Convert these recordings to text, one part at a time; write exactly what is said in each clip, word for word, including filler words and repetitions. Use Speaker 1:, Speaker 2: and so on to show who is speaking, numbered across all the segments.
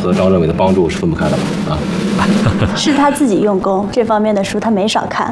Speaker 1: 和张政委的帮助是分不开的吧？啊，
Speaker 2: 是他自己用功，这方面的书他没少看。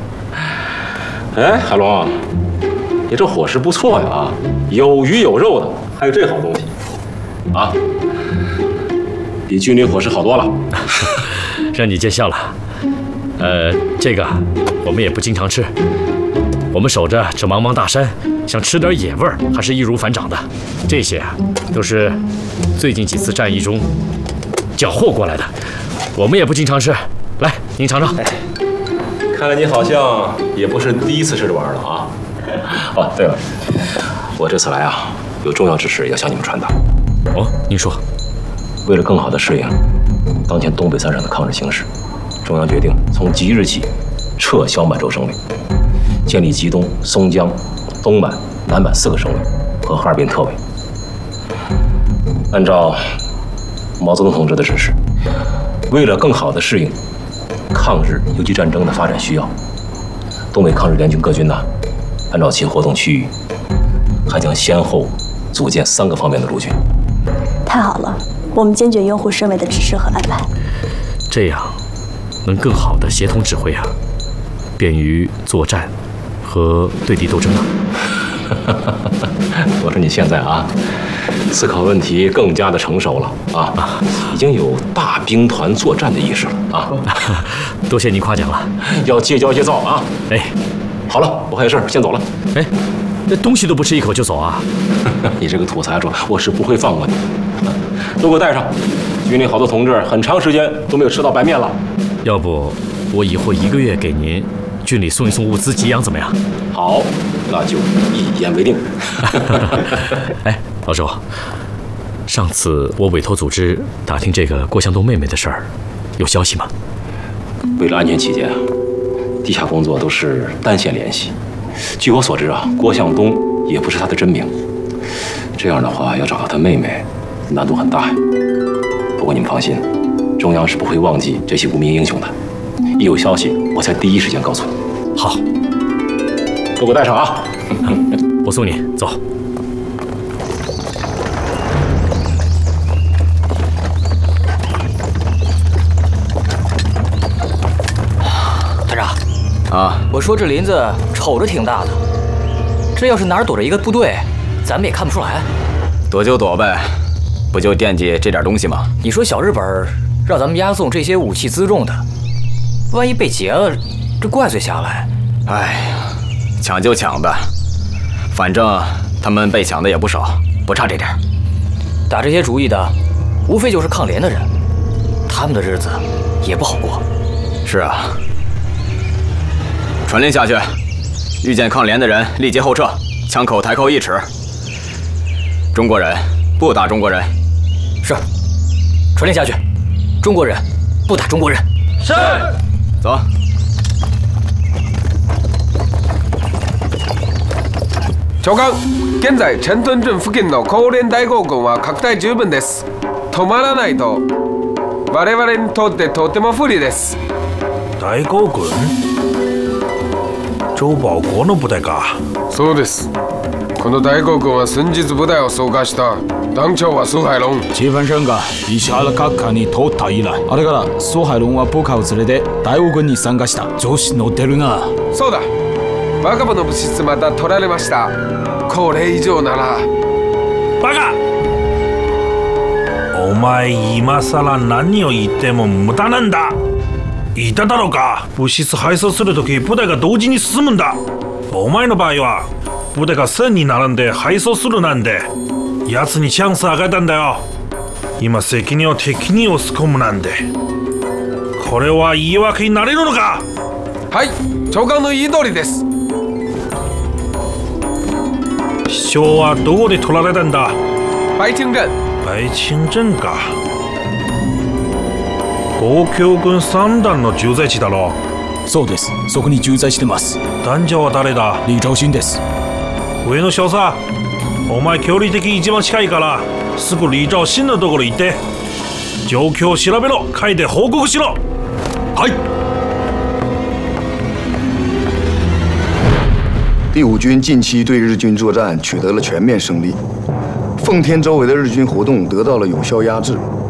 Speaker 1: 哎，海龙，你这伙食不错呀啊，有鱼有肉的，还有这好东西，啊，比军旅伙食好多了。
Speaker 3: 让你见笑了。呃，这个我们也不经常吃，我们守着这茫茫大山，想吃点野味儿，还是易如反掌的。这些啊，都是最近几次战役中缴获过来的，我们也不经常吃。来，您尝尝。
Speaker 1: 哎，看来你好像也不是第一次吃这玩意儿了啊。哦，对了，我这次来啊，有重要指示要向你们传达。
Speaker 3: 哦，您说。
Speaker 1: 为了更好地适应当前东北三省的抗日形势，中央决定从即日起撤销满洲省委，建立吉东、松江、东满、南满四个省委和哈尔滨特委。按照毛泽东同志的指示，为了更好地适应抗日游击战争的发展需要，东北抗日联军各军呢，按照其活动区域，还将先后组建三个方面的陆军。
Speaker 2: 太好了，我们坚决拥护省委的指示和安排。
Speaker 3: 这样能更好地协同指挥啊，便于作战和对敌斗争啊。
Speaker 1: 我说你现在啊，思考问题更加的成熟了啊，已经有大兵团作战的意识了啊。
Speaker 3: 多谢您夸奖了，
Speaker 1: 要戒骄戒躁啊。
Speaker 3: 哎，
Speaker 1: 好了，我还有事儿，先走了。
Speaker 3: 哎，这东西都不吃一口就走啊？
Speaker 1: 你这个土财主，我是不会放过你。都给我带上，军里好多同志很长时间都没有吃到白面了。
Speaker 3: 要不我以后一个月给您军里送一送物资给养，怎么样？
Speaker 1: 好，那就一言为定。
Speaker 3: 哎，老周，上次我委托组织打听这个郭向东妹妹的事儿，有消息吗？
Speaker 1: 为了安全起见，地下工作都是单线联系。据我所知啊，郭向东也不是他的真名。这样的话，要找到他妹妹，难度很大呀。不过你们放心，中央是不会忘记这些无名英雄的。一有消息，我才第一时间告诉你。
Speaker 3: 好，
Speaker 1: 都给我带上啊！
Speaker 3: 我送你走。
Speaker 4: 团长，
Speaker 5: 啊，
Speaker 4: 我说这林子瞅着挺大的，这要是哪儿躲着一个部队，咱们也看不出来。
Speaker 5: 躲就躲呗，不就惦记这点东西吗？
Speaker 4: 你说小日本让咱们押送这些武器辎重的，万一被劫了，这怪罪下来。
Speaker 5: 哎呀，抢就抢呗，反正他们被抢的也不少，不差这点。
Speaker 4: 打这些主意的，无非就是抗联的人，他们的日子也不好过。
Speaker 5: 是啊，传令下去，遇见抗联的人立即后撤，枪口抬高一尺。中国人不打中国人。
Speaker 4: 是，传令下去，中国人不打中国人。
Speaker 6: 是。
Speaker 5: 走。
Speaker 7: 長官、現在チェントン郡付近の高連大号軍は拡大十分です。止まらないと我々にとってとても不利です。
Speaker 6: 大号軍？周保国の部隊か。
Speaker 7: そうです。この大号軍は先日部隊を総括した団長は蘇海龍。
Speaker 8: 千番省が石原閣下に通った以来、あれから蘇海龍は部下を連れて大号軍に参加した。調子乗ってるな。
Speaker 7: そうだ。若葉の物質また取られました。これ以上なら。
Speaker 6: バカ！お前今さら何を言っても無駄なんだ。言っただろうか。物質配送するとき部隊が同時に進むんだ。お前の場合は部隊が線に並んで配送するなんで奴にチャンスあげたんだよ。今責任を敵に押し込むなんでこれは言い訳になれるのか。
Speaker 7: はい、長官の言い通りです。
Speaker 6: 市長はどこで取られたんだ。
Speaker 7: 白清鎮。
Speaker 6: 白清鎮か。五強軍三団の駐在地だろ
Speaker 8: う。そうです。そこに駐在してます。
Speaker 6: 団長は誰だ。
Speaker 8: 李兆新です。
Speaker 6: 上野少佐、お前距離的に一番近いからすぐ李兆新のところ行って状況を調べろ。書いて報告しろ。
Speaker 8: はい。
Speaker 9: 第五军近期对日军作战取得了全面胜利，奉天周围的日军活动得到了有效压制。